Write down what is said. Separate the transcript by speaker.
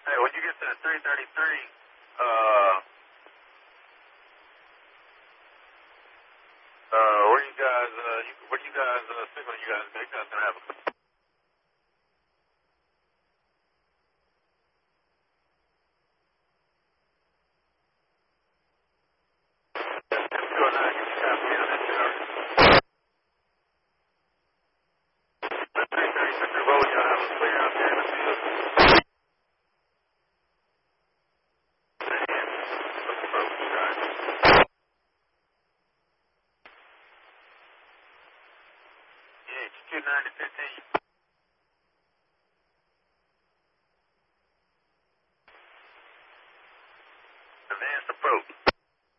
Speaker 1: Hey, when you get to the 333, where you guys, signal you guys, make us gonna have a Q9015,